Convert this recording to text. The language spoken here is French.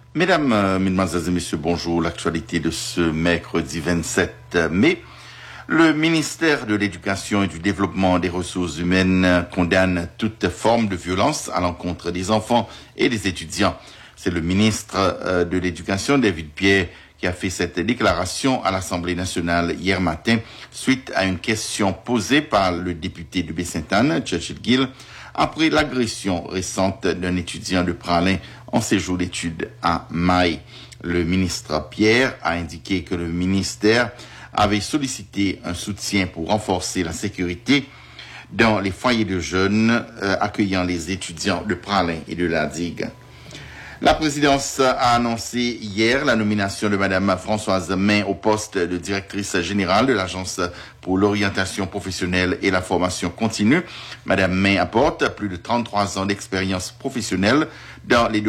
Mesdames, Mesdemoiselles et Messieurs, bonjour. L'actualité de ce mercredi 27 mai. Le ministère de l'Éducation et du Développement des Ressources Humaines condamne toute forme de violence à l'encontre des enfants et des étudiants. C'est le ministre de l'Éducation, David Pierre, qui a fait cette déclaration à l'Assemblée nationale hier matin suite à une question posée par le député de Baie-Sainte-Anne, Churchill Gill, après l'agression récente d'un étudiant de Pralin en séjour d'études à Maï. Le ministre Pierre a indiqué que le ministère avait sollicité un soutien pour renforcer la sécurité dans les foyers de jeunes accueillant les étudiants de Pralin et de la Digue. La présidence a annoncé hier la nomination de Madame Françoise Main au poste de directrice générale de l'Agence pour l'orientation professionnelle et la formation continue. Madame Main apporte plus de 33 ans d'expérience professionnelle dans les